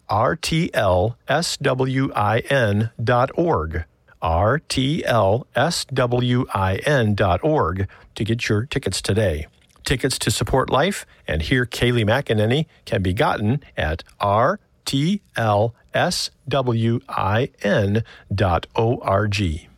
rtlswin.org. rtlswin.org to get your tickets today. Tickets to support life and hear Kayleigh McEnany can be gotten at rtlswin.org.